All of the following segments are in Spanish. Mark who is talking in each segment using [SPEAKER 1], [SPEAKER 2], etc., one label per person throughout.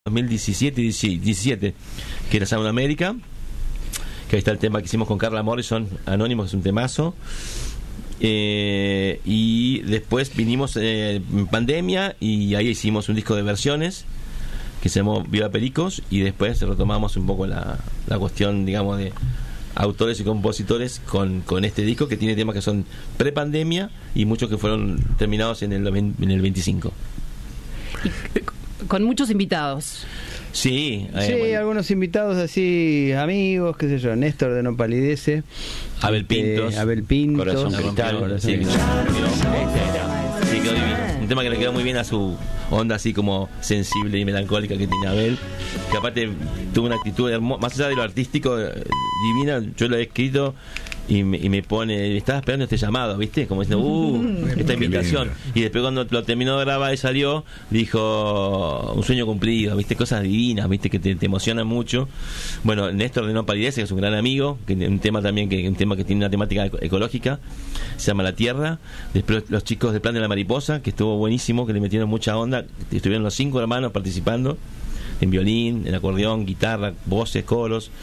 [SPEAKER 1] 2017 y 17, que era Sound America, que ahí está el tema que hicimos con Carla Morrison, Anónimos, que es un temazo. Y después vinimos en pandemia y ahí hicimos un disco de versiones que se llamó Viva Pericos, y después retomamos un poco la cuestión, digamos, de autores y compositores con este disco, que tiene temas que son pre-pandemia y muchos que fueron terminados en el 25.
[SPEAKER 2] Con muchos invitados.
[SPEAKER 1] Sí,
[SPEAKER 3] bueno, algunos invitados así, amigos, qué sé yo, Néstor de No Palidece,
[SPEAKER 1] Abel Pintos,
[SPEAKER 4] Corazón Cristal,
[SPEAKER 1] sí, quedó divino. Un tema que le quedó muy bien a su onda así como sensible y melancólica que tiene Abel, que aparte tuvo una actitud hermosa, más allá de lo artístico, divina. Yo lo he escrito y me pone, estaba esperando este llamado, ¿viste? Como diciendo, esta invitación. Y después cuando lo terminó de grabar y salió, dijo, un sueño cumplido, ¿viste? Cosas divinas, ¿viste? Que te emocionan mucho. Bueno, Néstor de No Palidece, que es un gran amigo, que un tema también, un tema que tiene una temática ecológica, se llama La Tierra. Después los chicos de Plan de la Mariposa, que estuvo buenísimo, que le metieron mucha onda. Estuvieron los 5 hermanos participando en violín, en acordeón, guitarra, voces, coros.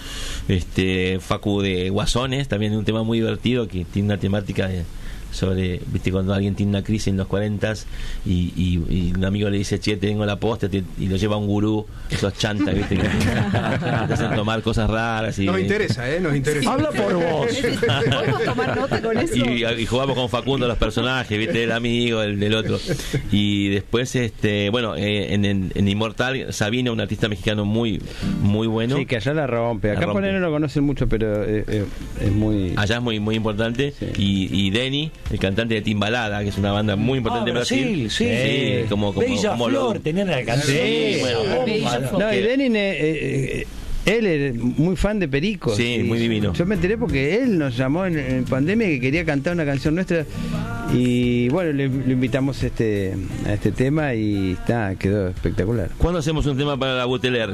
[SPEAKER 1] Facu de Guasones, también un tema muy divertido que tiene una temática sobre, viste, cuando alguien tiene una crisis en los 40 y un amigo le dice, che, tengo la posta, y lo lleva a un gurú, esos chantas, viste, que te hacen tomar cosas raras.
[SPEAKER 5] Nos interesa, nos interesa.
[SPEAKER 4] Habla por vos.
[SPEAKER 2] ¿Podemos tomar nota con eso?
[SPEAKER 1] Y jugamos con Facundo los personajes, viste, el amigo, el del otro. Y después, en Inmortal, Sabino, un artista mexicano muy muy bueno.
[SPEAKER 3] Sí, que allá la rompe. Acá por ahí no lo conocen mucho, pero es muy...
[SPEAKER 1] Allá es muy muy importante. Sí. Y Denny, el cantante de Timbalada, que es una banda muy importante en Brasil.
[SPEAKER 4] Sí.
[SPEAKER 1] Como
[SPEAKER 4] Bella Flor, tenían la canción.
[SPEAKER 1] Sí,
[SPEAKER 3] no, y Denny, él es muy fan de Pericos.
[SPEAKER 1] Sí, muy divino.
[SPEAKER 3] Yo me enteré porque él nos llamó en pandemia que quería cantar una canción nuestra. Y bueno, lo invitamos a este tema y quedó espectacular.
[SPEAKER 1] ¿Cuándo hacemos un tema para la Buteler?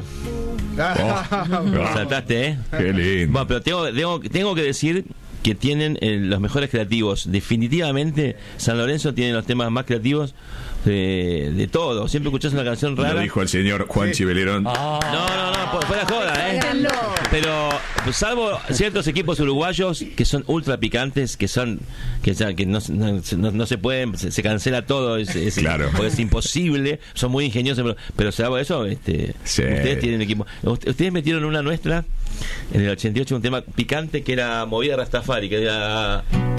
[SPEAKER 1] Saltaste, ¿eh?
[SPEAKER 4] Qué lindo.
[SPEAKER 1] Bueno, pero tengo que decir que tienen los mejores creativos. Definitivamente San Lorenzo tiene los temas más creativos de todo. Siempre escuchás una canción rara.
[SPEAKER 4] Lo dijo el señor Juan Chivelerón.
[SPEAKER 1] No, fuera joda, pero salvo ciertos equipos uruguayos que son ultra picantes, que no se pueden, se cancela todo,
[SPEAKER 4] claro,
[SPEAKER 1] porque es imposible, son muy ingeniosos, pero salvo eso, ustedes tienen equipo. Ustedes metieron una nuestra en el 88, un tema picante que era Movida Rastafari, que era